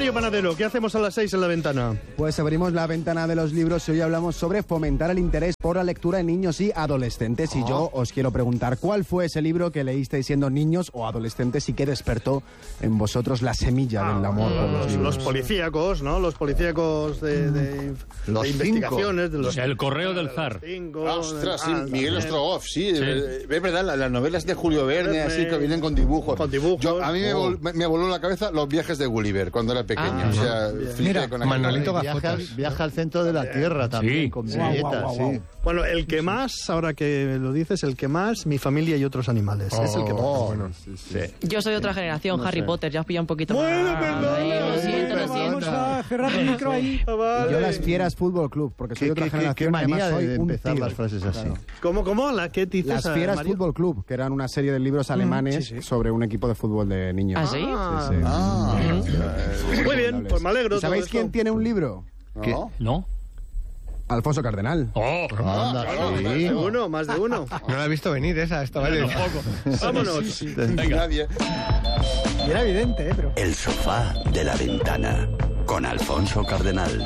Mario Panadero, ¿qué hacemos a las 6 en la ventana? Pues abrimos la ventana de los libros y hoy hablamos sobre fomentar el interés por la lectura en niños y adolescentes. Y yo os quiero preguntar, ¿cuál fue ese libro que leísteis siendo niños o adolescentes y que despertó en vosotros la semilla del amor por los libros? Los policíacos, ¿no? Los policíacos de investigaciones. De los, el correo del zar. Ostras, sí, Miguel Ostrogoff, sí. Es verdad, las novelas de Julio Verne, así que vienen con dibujos. Con dibujos. A mí me voló la cabeza Los viajes de Gulliver cuando era pequeño. O sea, mira, con Manolito viaja al centro de la Tierra también, sí, con viñetas, sí. Bueno, el que más, ahora que lo dices, el que más, Mi familia y otros animales. Es el que más. Bueno, sí. Yo soy de otra generación, Harry Potter, ya os pilla un poquito Bueno, más. perdona. Lo siento. Vamos a cerrar el micro ahí. Y yo Las Fieras Fútbol Club, porque soy de otra generación. Qué y además manía soy de un empezar tío. las frases así. Claro. ¿Cómo? ¿La qué dices? Las Fieras Mario? Fútbol Club, que eran una serie de libros alemanes sobre un equipo de fútbol de niños. ¿Ah, sí? Muy bien, pues me alegro. ¿Y sabéis todo quién esto. tiene un libro? ¿No? ¿No? Alfonso Cardenal. Anda, sí. Más de uno. No la he visto venir esa, estaba en el Vámonos. Nadie. Y era evidente, pero... El sofá de la ventana con Alfonso Cardenal.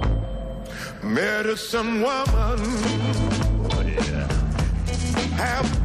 Medicine woman, have